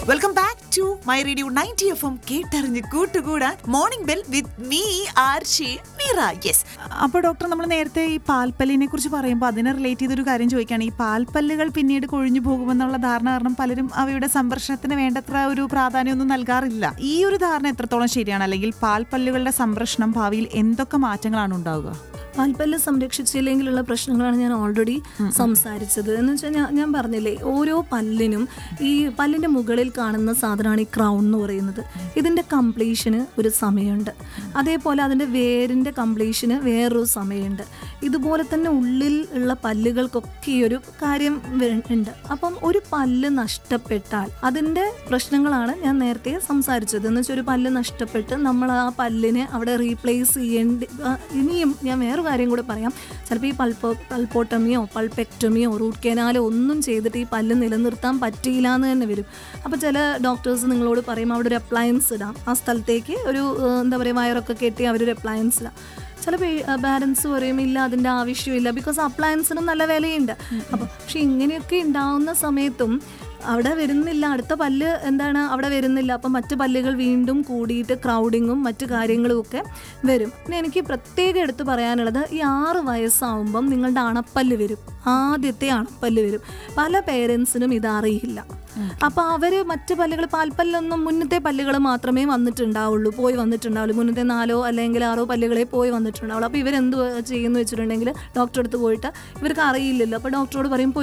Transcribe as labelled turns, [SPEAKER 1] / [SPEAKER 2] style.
[SPEAKER 1] Welcome back to my radio 90 FM കേട്ടറിഞ്ഞ് കൂട്ടുകൂടാൻ morning bell with me Arshi Meera. Yes.
[SPEAKER 2] അപ്പോൾ doctor, നമ്മൾ നേരത്തെ ഈ പാൽപ്പല്ലിനെ കുറിച്ച് പറയുമ്പോൾ അതിനെ റിലേറ്റ് ചെയ്തൊരു കാര്യം ചോദിക്കുകയാണ്. ഈ പാൽപ്പല്ലുകൾ പിന്നീട് കൊഴിഞ്ഞു പോകുമെന്നുള്ള ധാരണ കാരണം പലരും അവയുടെ സംരക്ഷണത്തിന് വേണ്ടത്ര ഒരു പ്രാധാന്യമൊന്നും നൽകാറില്ല. ഈ ഒരു ധാരണ എത്രത്തോളം ശരിയാണ്? അല്ലെങ്കിൽ പാൽപ്പല്ലുകളുടെ സംരക്ഷണം ഭാവിയിൽ എന്തൊക്കെ മാറ്റങ്ങളാണ് ഉണ്ടാവുക?
[SPEAKER 3] പാൽപ്പല്ല് സംരക്ഷിച്ചില്ലെങ്കിലുള്ള പ്രശ്നങ്ങളാണ് ഞാൻ ഓൾറെഡി സംസാരിച്ചത്. എന്ന് വെച്ചാൽ ഞാൻ പറഞ്ഞില്ലേ, ഓരോ പല്ലിനും ഈ പല്ലിൻ്റെ മുകളിൽ കാണുന്ന സാധനമാണ് ഈ ക്രൗൺ എന്ന് പറയുന്നത്. ഇതിൻ്റെ കംപ്ലീഷന് ഒരു സമയമുണ്ട്. അതേപോലെ അതിൻ്റെ വേരിൻ്റെ കംപ്ലീഷന് വേറൊരു സമയമുണ്ട്. ഇതുപോലെ തന്നെ ഉള്ളിൽ ഉള്ള പല്ലുകൾക്കൊക്കെ ഈ ഒരു കാര്യം ഉണ്ട്. അപ്പം ഒരു പല്ല് നഷ്ടപ്പെട്ടാൽ അതിൻ്റെ പ്രശ്നങ്ങളാണ് ഞാൻ നേരത്തെ സംസാരിച്ചത്. എന്ന് വെച്ചാൽ ഒരു പല്ല് നഷ്ടപ്പെട്ട് നമ്മൾ ആ പല്ലിനെ അവിടെ റീപ്ലേസ് ചെയ്യേണ്ടി, ഇനിയും ഞാൻ വേറെ കാര്യം കൂടെ പറയാം. ചിലപ്പോൾ ഈ പൾപ്പോട്ടമിയോ പൾപ്പെക്ടമിയോ റൂട്ട് കനാലോ ഒന്നും ചെയ്തിട്ട് ഈ പല്ല് നിലനിർത്താൻ പറ്റിയില്ല എന്ന് തന്നെ വരും. അപ്പോൾ ചില ഡോക്ടേഴ്സ് നിങ്ങളോട് പറയും അവിടെ ഒരു അപ്ലയൻസ് ഇടാം, ആ സ്ഥലത്തേക്ക് ഒരു എന്താ പറയുക വയറൊക്കെ കെട്ടി അവരൊരു അപ്ലയൻസ് ഇടാം. ചില പാരൻസ് പറയും ഇല്ല, അതിൻ്റെ ആവശ്യമില്ല, ബിക്കോസ് അപ്ലയൻസിനും നല്ല വിലയുണ്ട്. അപ്പോൾ പക്ഷെ ഇങ്ങനെയൊക്കെ ഉണ്ടാവുന്ന സമയത്തും അവിടെ വരുന്നില്ല, അടുത്ത പല്ല് എന്താണ് അവിടെ വരുന്നില്ല. അപ്പം മറ്റ് പല്ലുകൾ വീണ്ടും കൂടിയിട്ട് ക്രൗഡിങ്ങും മറ്റു കാര്യങ്ങളും ഒക്കെ വരും. പിന്നെ എനിക്ക് പ്രത്യേകം എടുത്ത് പറയാനുള്ളത്, ഈ 6 വയസ്സാവുമ്പം നിങ്ങളുടെ അണപ്പല്ല് വരും, ആദ്യത്തെ അണപ്പല്ല് വരും. പല പേരൻസിനും ഇതറിയില്ല. അപ്പോൾ അവർ മറ്റ് പല്ലുകൾ, പാൽപ്പല്ലൊന്നും മുന്നത്തെ പല്ലുകൾ മാത്രമേ പോയി വന്നിട്ടുണ്ടാവുള്ളൂ. മുന്നത്തെ 4 അല്ലെങ്കിൽ 6 പല്ലുകളെ പോയി വന്നിട്ടുണ്ടാവുള്ളൂ. അപ്പോൾ ഇവരെന്ത് ചെയ്യുന്നു വെച്ചിട്ടുണ്ടെങ്കിൽ ഡോക്ടറെ അടുത്ത് പോയിട്ട് ഇവർക്ക് അറിയില്ലല്ലോ. അപ്പോൾ ഡോക്ടറോട് പറയും